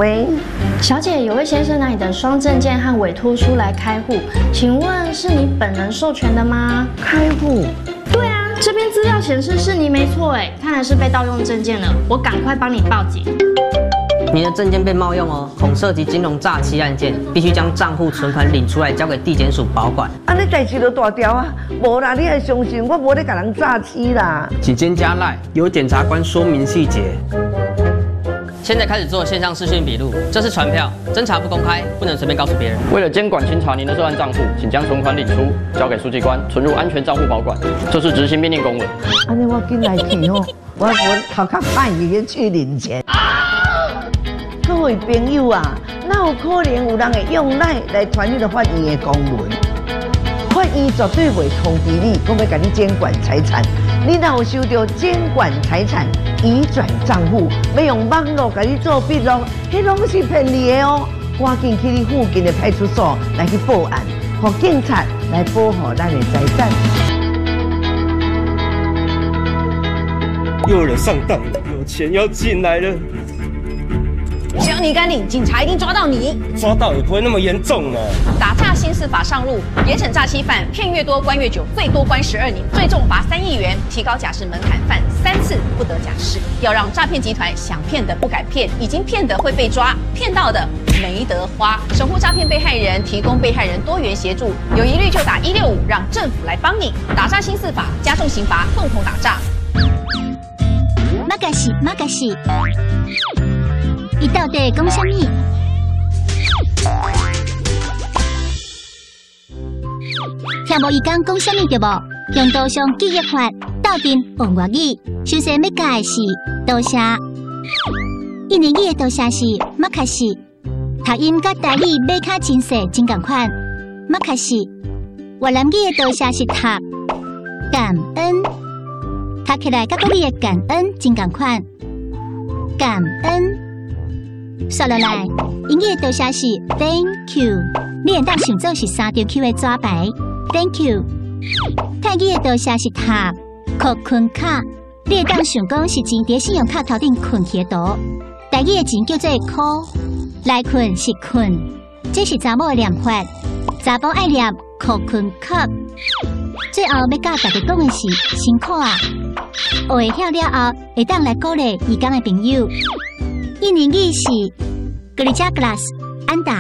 喂， 小姐，有位先生拿你的双证件和委托书来开户，请问是你本人授权的吗？ 开户？ 对啊，这边资料显示是你没错哎，看来是被盗用证件了，我赶快帮你报警。 你的证件被冒用哦，恐涉及金融诈欺案件，必须将账户存款领出来交给地检署保管。 啊，你代志都大条啊，无啦，你还相信我无咧甲人诈欺啦？ 请先加赖，由检察官说明细节。 现在开始做线上视讯笔录，这是传票，侦查不公开，不能随便告诉别人。 为了监管清查您的涉案账户，请将存款领出，交给书记官存入安全账户保管。这是执行命令公文。 安尼我紧来去哦，我头壳歹去去领钱。各位朋友啊，哪有可能有人会用赖来传你的法院的公文？法院绝对袂通知你，讲要甲你监管财产。你若有收到监管财产移转账户，要用网络甲你做笔录，迄拢是骗你的哦。赶紧去你附近的派出所来去报案，让警察来保护咱的财产。 又有人上当了，有钱要进来了。 只要你敢领，警察一定抓到你。 抓到也不会那么严重呢。 打诈新四法上路，严惩诈欺犯，骗越多关越久，最多关12年，最重罚3亿元，提高假释门槛，犯3次不得假释。要让诈骗集团想骗的不敢骗，已经骗的会被抓，骗到的没得花。守护诈骗被害人，提供被害人多元协助，有疑虑就打165，让政府来帮你。打诈新四法，加重刑罚，共同打诈。 马嘎西，伊到底讲什么？听无伊讲什么对无？用刀上记忆法，斗阵用外语。首先要教的是多谢，印尼语的多谢是马卡西，读音甲台语马卡真细真共款。马卡西，越南语的多谢是读感恩。读起来甲国语的感恩真共款，感恩。说落来，英语的多谢是 Thank you， 你会当想做是3条 Q 的纸牌 Thank you。泰语的多谢是塔扣困卡，你会当想讲是钱伫信用卡头顶困去的图。台语的钱叫做箍，来困是困，这是查某的念法，查甫爱念扣困卡。最后要教大家讲的是辛苦啊！学会晓了后，会当来鼓励义工的朋友。印尼语是 Kerja keras， Anda